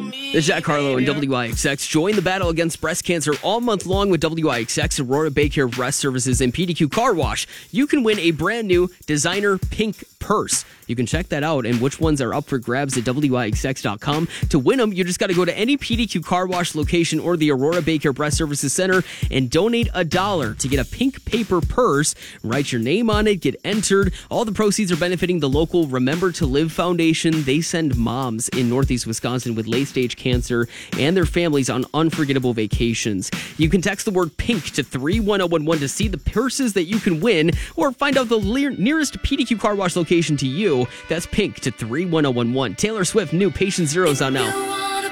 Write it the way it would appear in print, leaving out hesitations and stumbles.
This is Jack Harlow and WIXX. Join the battle against breast cancer all month long with WIXX, Aurora Baycare Breast Services, and PDQ Car Wash. You can win a brand new designer pink purse. You can check that out and which ones are up for grabs at WIXX.com. To win them, you just got to go to any PDQ Car Wash location or the Aurora Baycare Breast Services Center and donate $1 to get a pink paper purse. Write your name on it, get entered. All the proceeds are benefiting the local Remember to Live Foundation. They send moms in Northeast Wisconsin with late-stage cancer and their families on unforgettable vacations. You can text the word PINK to 31011 to see the purses that you can win or find out the nearest PDQ Car Wash location to you. That's PINK to 31011. Taylor Swift, new Patient Zero is out now.